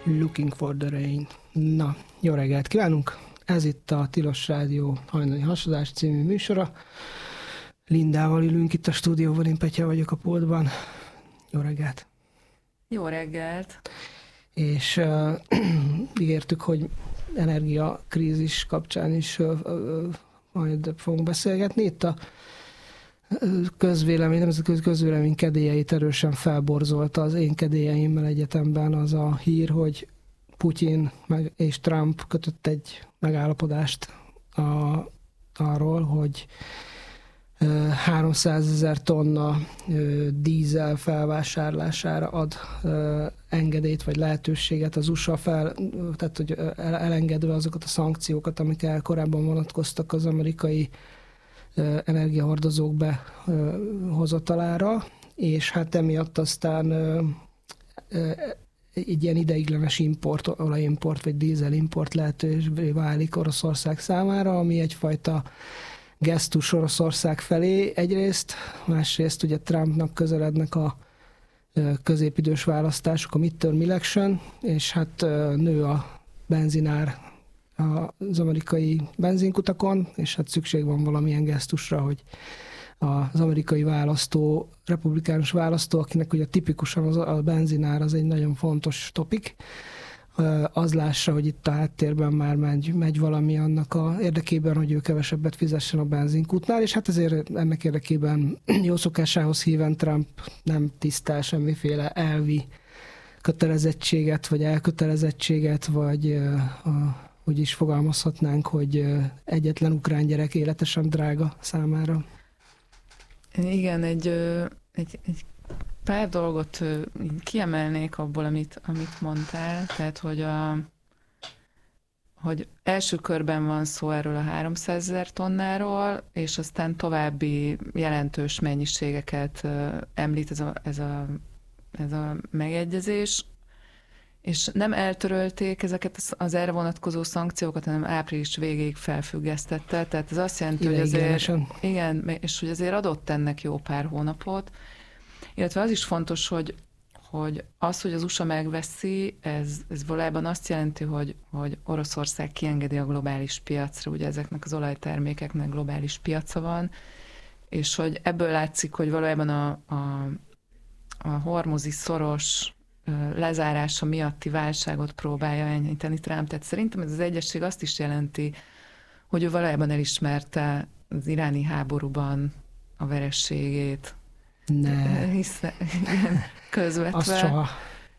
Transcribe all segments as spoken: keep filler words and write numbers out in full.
Looking for the Rain. Na, jó reggelt kívánunk! Ez itt a Tilos Rádió hajnali hasadás című műsora. Lindával ülünk itt a stúdióban, én Petya vagyok a pultban. Jó reggelt! Jó reggelt! És uh, ígértük, hogy energiakrízis kapcsán is uh, uh, majd fogunk beszélgetni. Itt a közvélemény, nemzetközi közvélemény kedélyeit erősen felborzolta az én kedélyeimmel egyetemben az a hír, hogy Putyin meg és Trump kötött egy megállapodást a, arról, hogy háromszázezer tonna dízel felvásárlására ad engedélyt vagy lehetőséget az u es á fel, tehát hogy elengedve azokat a szankciókat, amik el korábban vonatkoztak az amerikai energiahordozók behozatalára, és hát emiatt aztán egy ilyen ideiglenes import, olajimport vagy dízelimport lehetővé válik Oroszország számára, ami egyfajta gesztus Oroszország felé egyrészt, másrészt ugye Trumpnak közelednek a középidős választások, a midterm election, és hát nő a benzinár az amerikai benzinkutakon, és hát szükség van valamilyen gesztusra, hogy az amerikai választó, republikánus választó, akinek ugye tipikusan az, a benzinár az egy nagyon fontos topik, az lássa, hogy itt a háttérben már megy, megy valami annak a érdekében, hogy ő kevesebbet fizessen a benzinkútnál, és hát ezért ennek érdekében jó szokásához híven Trump nem tisztel semmiféle elvi kötelezettséget, vagy elkötelezettséget, vagy a úgy is fogalmazhatnánk, hogy egyetlen ukrán gyerek életesen drága számára. Igen, egy, egy, egy pár dolgot kiemelnék abból, amit, amit mondtál, tehát, hogy, a, hogy első körben van szó erről a háromszázezer tonnáról, és aztán további jelentős mennyiségeket említ ez a, ez a, ez a megegyezés, és nem eltörölték ezeket az erre vonatkozó szankciókat, hanem április végéig felfüggesztette. Tehát ez azt jelenti, hogy azért, igen, és hogy azért adott ennek jó pár hónapot. Illetve az is fontos, hogy, hogy az, hogy az u es á megveszi, ez, ez valójában azt jelenti, hogy, hogy Oroszország kiengedi a globális piacra, ugye ezeknek az olajtermékeknek globális piaca van, és hogy ebből látszik, hogy valójában a, a, a hormuzi szoros lezárása miatti válságot próbálja enyhíteni Trump. Tehát szerintem ez az egyesség azt is jelenti, hogy ő valójában elismerte az iráni háborúban a verességét. Ne. Hiszen, igen, közvetve. Azt soha.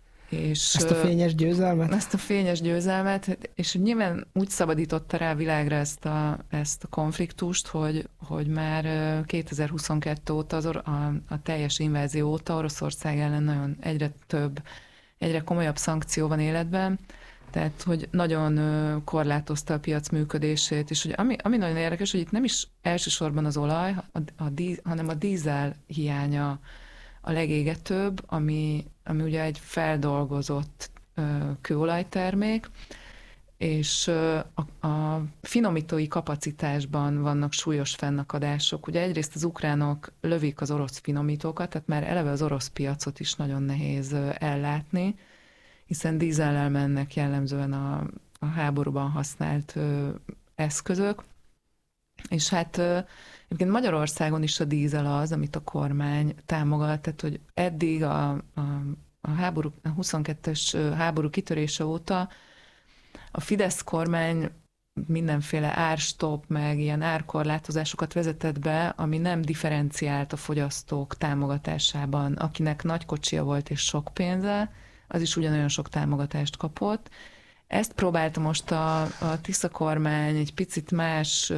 És ezt a fényes győzelmet? Ezt a fényes győzelmet, és nyilván úgy szabadította rá a világra ezt a, ezt a konfliktust, hogy, hogy már kétezer-huszonkettő óta, az or, a, a teljes invázió óta Oroszország ellen nagyon egyre több, egyre komolyabb szankció van életben, tehát hogy nagyon korlátozta a piac működését, és hogy ami, ami nagyon érdekes, hogy itt nem is elsősorban az olaj, a, a díz, hanem a dízel hiánya a legégetőbb, ami, ami ugye egy feldolgozott ö, kőolajtermék, és ö, a, a finomítói kapacitásban vannak súlyos fennakadások. Ugye egyrészt az ukránok lövik az orosz finomítókat, tehát már eleve az orosz piacot is nagyon nehéz ö, ellátni, hiszen dízellel mennek jellemzően a, a háborúban használt ö, eszközök, és hát ö, egyébként Magyarországon is a dízel az, amit a kormány támogat, tehát hogy eddig a, a, a, háború, a huszonkettes háború kitörése óta a Fidesz kormány mindenféle árstop, meg ilyen árkorlátozásokat vezetett be, ami nem differenciált a fogyasztók támogatásában. Akinek nagy kocsia volt és sok pénze, az is ugyanolyan sok támogatást kapott. Ezt próbálta most a, a Tisza kormány egy picit más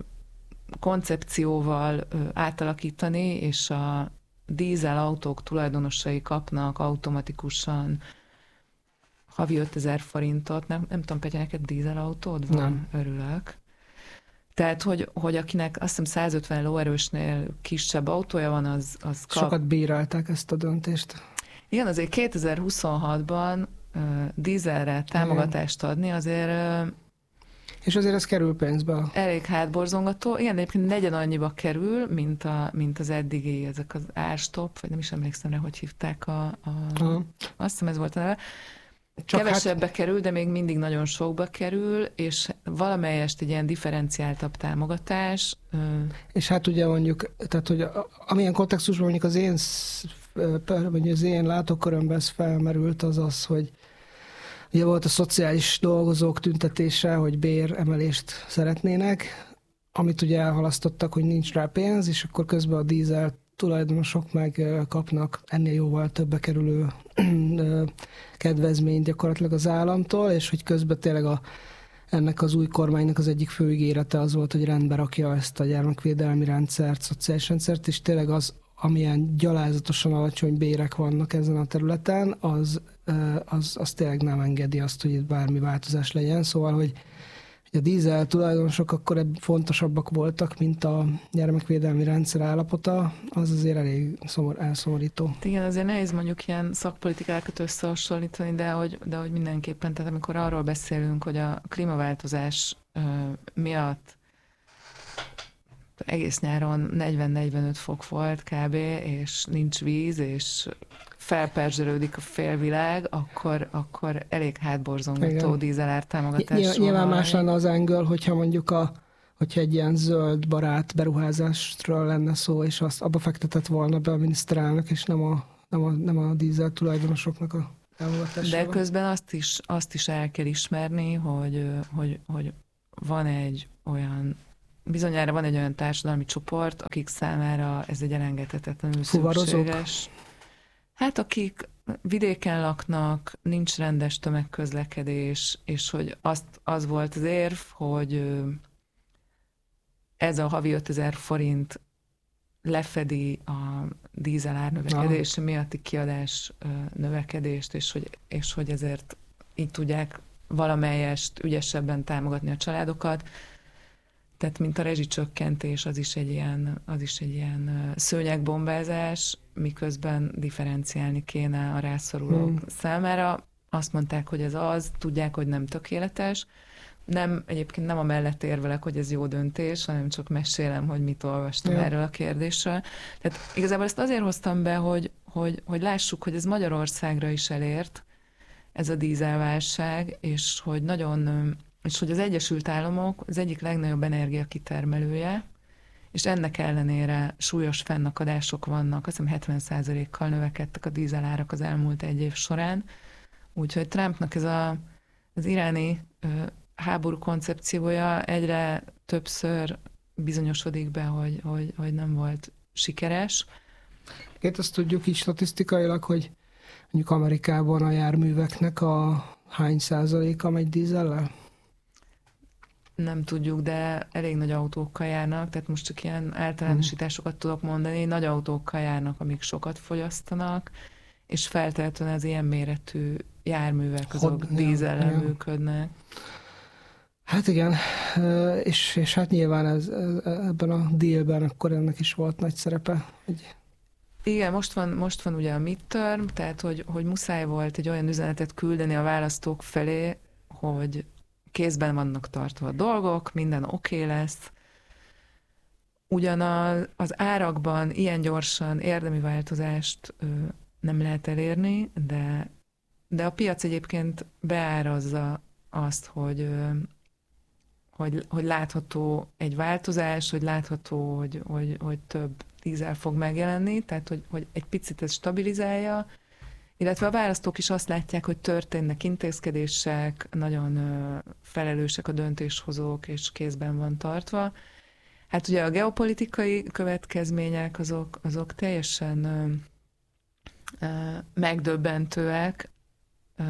koncepcióval átalakítani, és a dízel autók tulajdonosai kapnak automatikusan havi ötezer forintot. Nem, nem tudom, Petya, neked dízel autód van? Nem. Örülök. Tehát, hogy, hogy akinek azt hiszem száz ötven lóerősnél kisebb autója van, az, az kap... Sokat bírálták ezt a döntést. Igen, azért kétezer-huszonhatban uh, dízelre támogatást adni, azért... Uh, És azért ez kerül pénzbe. Elég hátborzongató. Igen, egyébként negyen annyiba kerül, mint, a, mint az eddigi, ezek az árstop, vagy nem is emlékszem rá, hogy hívták a... a azt hiszem ez volt a neve. Csak kevesebbe hát... kerül, de még mindig nagyon sokba kerül, és valamelyest egy ilyen differenciáltabb támogatás. És hát ugye mondjuk, tehát hogy amilyen kontextusban mondjuk az én, mondjuk az én látókörömben ez felmerült, az az, hogy ugye volt a szociális dolgozók tüntetése, hogy béremelést szeretnének, amit ugye elhalasztottak, hogy nincs rá pénz, és akkor közben a dízel tulajdonosok meg kapnak ennél jóval többe kerülő kedvezményt gyakorlatilag az államtól, és hogy közben tényleg a, ennek az új kormánynak az egyik fő ígérete az volt, hogy rendbe rakja ezt a gyermekvédelmi rendszert, szociális rendszert, és tényleg az, amilyen gyalázatosan alacsony bérek vannak ezen a területen, az, az, az tényleg nem engedi azt, hogy itt bármi változás legyen. Szóval, hogy a dízel tulajdonosok akkor fontosabbak voltak, mint a gyermekvédelmi rendszer állapota, az azért elég szomor, elszomorító. Igen, azért nehéz mondjuk ilyen szakpolitikákat összehasonlítani, de hogy, de hogy mindenképpen, tehát amikor arról beszélünk, hogy a klímaváltozás uh, miatt egész nyáron negyven-negyvenöt fok volt kb., és nincs víz, és felperzselődik a félvilág, akkor, akkor elég hátborzongató dízelár támogatásról. Nyilván más lenne az angle, hogyha mondjuk a, hogyha egy ilyen zöld barát beruházásról lenne szó, és azt abba fektetett volna be a miniszterelnök, és nem a, nem a, nem a dízel tulajdonosoknak a támogatásával. De közben azt is, azt is el kell ismerni, hogy, hogy, hogy van egy olyan bizonyára van egy olyan társadalmi csoport, akik számára ez egy elengedhetetlenül szükséges. Hát akik vidéken laknak, nincs rendes tömegközlekedés, és hogy azt, az volt az érv, hogy ez a havi ötezer forint lefedi a dízel árnövekedés miatti kiadás növekedést, és hogy, és hogy ezért így tudják valamelyest ügyesebben támogatni a családokat. Tehát mint a rezsicsökkentés, az is egy ilyen, az is egy ilyen szőnyegbombázás, miközben differenciálni kéne a rászorulók hmm. számára. Azt mondták, hogy ez az, tudják, hogy nem tökéletes. Nem, egyébként nem a mellett érvelek, hogy ez jó döntés, hanem csak mesélem, hogy mit olvastam ja. erről a kérdésről. Tehát igazából ezt azért hoztam be, hogy, hogy, hogy lássuk, hogy ez Magyarországra is elért, ez a dízelválság, és hogy nagyon... és hogy az Egyesült Államok az egyik legnagyobb energiakitermelője, és ennek ellenére súlyos fennakadások vannak, azt hiszem hetven százalékkal növekedtek a dízelárak az elmúlt egy év során, úgyhogy Trumpnak ez a, az iráni ö, háború koncepciója egyre többször bizonyosodik be, hogy, hogy, hogy nem volt sikeres. Itt azt tudjuk így statisztikailag, hogy mondjuk Amerikában a járműveknek a hány százaléka megy dízellel? Nem tudjuk, de elég nagy autókkal járnak, tehát most csak ilyen általánosításokat tudok mondani, nagy autókkal járnak, amik sokat fogyasztanak, és feltétlenül az ilyen méretű járművek azok dízellel működnek. Hát igen, és, és hát nyilván ez, ebben a dealben akkor ennek is volt nagy szerepe. Hogy... Igen, most van, most van ugye a midterm, tehát hogy, hogy muszáj volt egy olyan üzenetet küldeni a választók felé, hogy kézben vannak tartva a dolgok, minden oké okay lesz. Ugyan az árakban ilyen gyorsan érdemi változást ö, nem lehet elérni, de, de a piac egyébként beárazza azt, hogy, ö, hogy, hogy látható egy változás, hogy látható, hogy, hogy, hogy több dízel fog megjelenni, tehát hogy, hogy egy picit ez stabilizálja, illetve a választók is azt látják, hogy történnek intézkedések, nagyon ö, felelősek a döntéshozók, és kézben van tartva. Hát ugye a geopolitikai következmények azok, azok teljesen ö, ö, megdöbbentőek. Ö,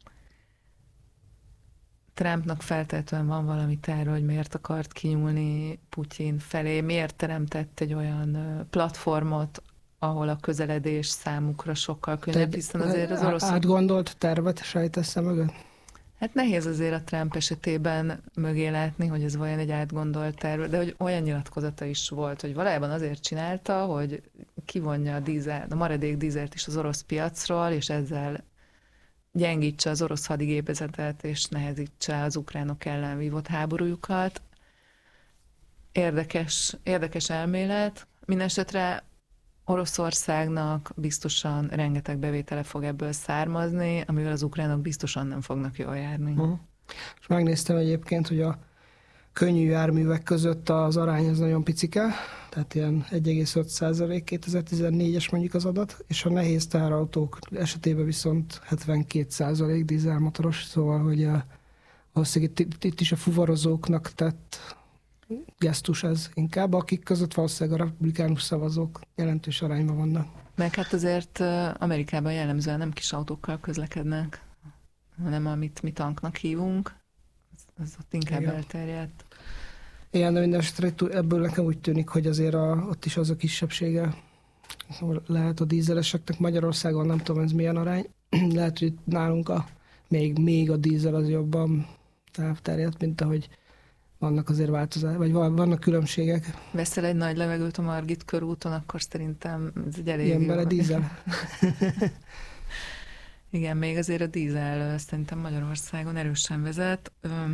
Trumpnak feltétlenül van valami terve, hogy miért akart kinyúlni Putyin felé, miért teremtett egy olyan ö, platformot, ahol a közeledés számukra sokkal könnyebb, hiszen azért az oroszok... Átgondolt tervet sejtesz mögött? Hát nehéz azért a Trump esetében mögé látni, hogy ez vajon egy átgondolt terv, de hogy olyan nyilatkozata is volt, hogy valójában azért csinálta, hogy kivonja a, dízel, a maradék dízelt is az orosz piacról, és ezzel gyengítse az orosz hadigépezetet, és nehezítse az ukránok ellen vívott háborújukat. Érdekes, érdekes elmélet. Mindenesetre Oroszországnak biztosan rengeteg bevétele fog ebből származni, amivel az ukránok biztosan nem fognak jól járni. Uh-huh. És megnéztem egyébként, hogy a könnyű járművek között az arány az nagyon picike, tehát ilyen egy egész öt százalék kétezer-tizennégyes mondjuk az adat, és a nehéz teherautók esetében viszont hetvenkét százalék dízelmotoros, szóval, hogy a, valószínűleg itt, itt is a fuvarozóknak tett gesztus ez inkább, akik között valószínűleg a republikánus szavazók jelentős arányban vannak. Meg hát azért Amerikában jellemzően nem kis autókkal közlekednek, hanem amit mi tanknak hívunk, az ott inkább igen. elterjedt. Igen, de minden esetre ebből nekem úgy tűnik, hogy azért a, ott is az a kisebbsége lehet a dízeleseknek. Magyarországon nem tudom, ez milyen arány. Lehet, hogy nálunk a, még, még a dízel az jobban elterjedt, mint ahogy vannak azért változások, vagy vannak különbségek. Veszel egy nagy levegőt a Margit körúton, akkor szerintem ez egy elég ilyen jó. bele dízel. Igen, még azért a dízel szerintem Magyarországon erősen vezet.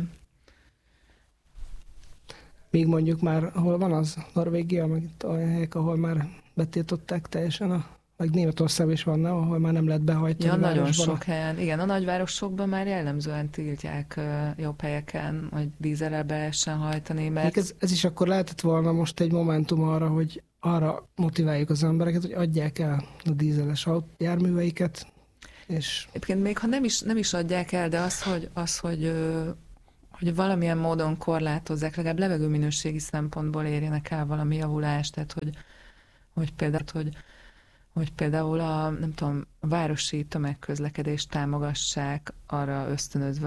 Még mondjuk már, hol van az? Norvégia, meg itt olyan helyek, ahol már betiltották teljesen, a, meg Németországban is van, nem? Ahol már nem lehet behajtani. Ja, nagyon sok helyen. Igen, a nagyvárosokban már jellemzően tiltják jobb helyeken, hogy dízellel be lehessen hajtani, mert... Ez, ez is akkor lehetett volna most egy momentum arra, hogy arra motiváljuk az embereket, hogy adják el a dízeles járműveiket, és... Egyébként még ha nem is, nem is adják el, de az, hogy, az, hogy, hogy valamilyen módon korlátozzák, legalább levegőminőségi szempontból érjenek el valami javulást, tehát hogy, hogy például, hogy, hogy például a, nem tudom, a városi tömegközlekedést támogassák arra ösztönözve,